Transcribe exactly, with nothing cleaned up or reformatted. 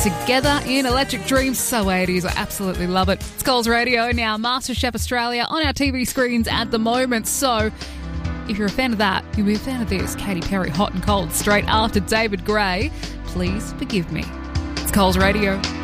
together in Electric Dreams. So eighties, I absolutely love it. It's Coles Radio now, MasterChef Australia on our T V screens at the moment. So if you're a fan of that, you'll be a fan of this. Katy Perry, Hot and Cold, straight after David Gray. Please forgive me. It's Coles Radio.